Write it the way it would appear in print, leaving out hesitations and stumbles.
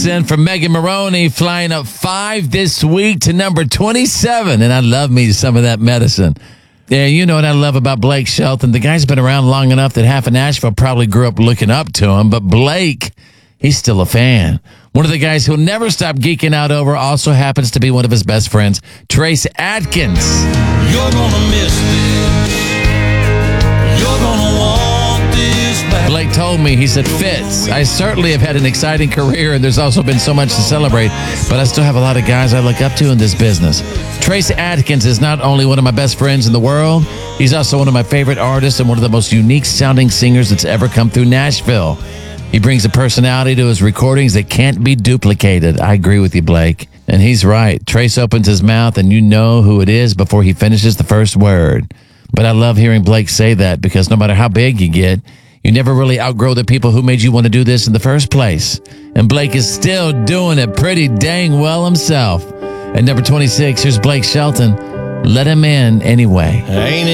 Medicine from Megan Maroney, flying up 5 this week to number 27. And I love me some of that medicine. Yeah, you know what I love about Blake Shelton? The guy's been around long enough that half of Nashville probably grew up looking up to him. But Blake, he's still a fan. One of the guys who'll never stop geeking out over also happens to be one of his best friends, Trace Adkins. You're gonna miss this. You're gonna want this back. Blake told me, he said, Fitz, I certainly have had an exciting career and there's also been so much to celebrate, but I still have a lot of guys I look up to in this business. Trace Adkins is not only one of my best friends in the world, he's also one of my favorite artists and one of the most unique sounding singers that's ever come through Nashville. He brings a personality to his recordings that can't be duplicated. I agree with you, Blake. And he's right. Trace opens his mouth and you know who it is before he finishes the first word. But I love hearing Blake say that because no matter how big you get, you never really outgrow the people who made you want to do this in the first place. And Blake is still doing it pretty dang well himself. At number 26, here's Blake Shelton. Let him in anyway. Ain't